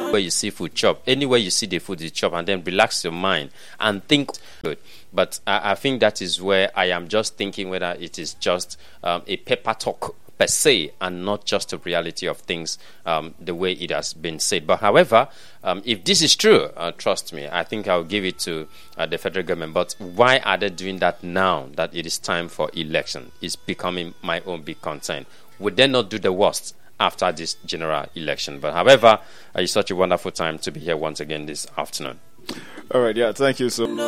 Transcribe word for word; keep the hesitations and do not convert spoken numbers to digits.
Where you see food, chop. Anywhere you see the food, you chop, and then relax your mind and think good. But I, I think that is where I am just thinking whether it is just um, a paper talk per se and not just a reality of things um, the way it has been said. But however, um, if this is true, uh, trust me, I think I'll give it to uh, the federal government. But why are they doing that now that it is time for election? It's becoming my own big concern. Would they not do the worst after this general election? But however, uh, it's such a wonderful time to be here once again this afternoon. All right, yeah, thank you so much.